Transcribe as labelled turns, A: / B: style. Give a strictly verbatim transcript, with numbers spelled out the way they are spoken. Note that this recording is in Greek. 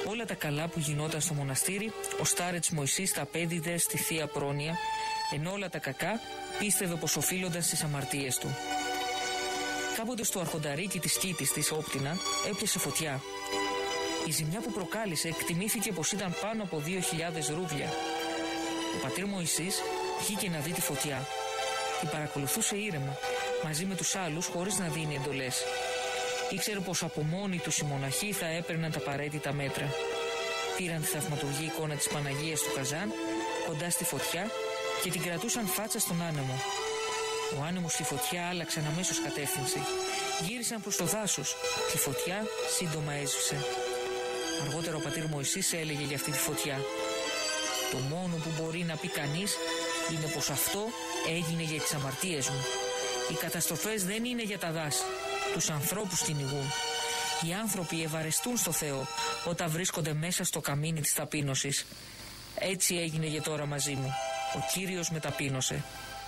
A: Όλα τα καλά που γινόταν στο μοναστήρι, ο Στάρετς Μωυσής τα απέδιδε στη Θεία Πρόνοια, ενώ όλα τα κακά πίστευε πως οφείλονταν στις αμαρτίες του. Κάποτε στο αρχονταρίκι της Κήτης της Όπτινα έπιασε φωτιά. Η ζημιά που προκάλεσε εκτιμήθηκε πως ήταν πάνω από δύο χιλιάδες ρούβλια. Ο πατήρ Μωυσής βγήκε να δει τη φωτιά. Την παρακολουθούσε ήρεμα, μαζί με τους άλλους, χωρίς να δίνει εντολές. Ήξερε πως από μόνοι τους οι μοναχοί θα έπαιρναν τα απαραίτητα μέτρα. Πήραν τη θαυματουργή εικόνα της Παναγίας του Καζάν κοντά στη φωτιά και την κρατούσαν φάτσα στον άνεμο. Ο άνεμος στη φωτιά άλλαξαν αμέσως κατεύθυνση. Γύρισαν προς το δάσος και η φωτιά σύντομα έσβησε. Αργότερα ο πατήρ Μωυσής έλεγε για αυτή τη φωτιά: «Το μόνο που μπορεί να πει κανείς είναι πως αυτό έγινε για τις αμαρτίες μου. Οι καταστροφές δεν είναι για τα δάση. Τους ανθρώπους κυνηγούν. Οι άνθρωποι ευαρεστούν στο Θεό όταν βρίσκονται μέσα στο καμίνι της ταπείνωσης. Έτσι έγινε για τώρα μαζί μου. Ο Κύριος με ταπείνωσε».